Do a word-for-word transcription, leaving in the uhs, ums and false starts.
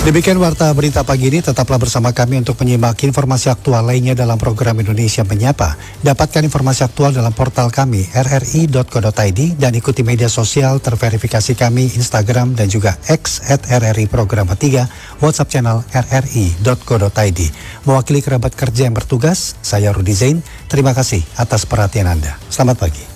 Demikian warta berita pagi ini, tetaplah bersama kami untuk menyimak informasi aktual lainnya dalam program Indonesia Menyapa. Dapatkan informasi aktual dalam portal kami r r i dot co dot i d dan ikuti media sosial terverifikasi kami Instagram dan juga X at r r i program tiga, WhatsApp channel r r i dot co dot i d. Mewakili kerabat kerja yang bertugas, saya Rudi Zain. Terima kasih atas perhatian Anda. Selamat pagi.